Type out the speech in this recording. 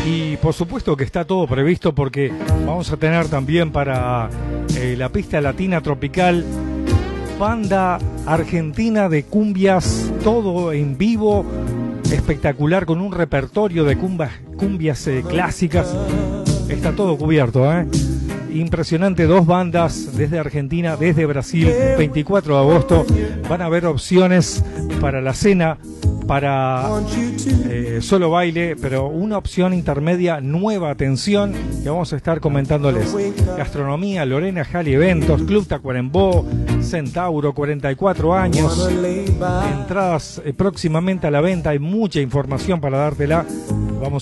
Y por supuesto que está todo previsto porque vamos a tener también para la pista latina tropical banda argentina de cumbias, todo en vivo, espectacular, con un repertorio de cumbias clásicas. Está todo cubierto, impresionante. 2 bandas desde Argentina, desde Brasil. 24 de agosto van a haber opciones para la cena, para solo baile, pero una opción intermedia, nueva atención, que vamos a estar comentándoles. Gastronomía, Lorena Jali Eventos, Club Tacuarembó, Centauro, 44 años. Entradas próximamente a la venta, hay mucha información para dártela.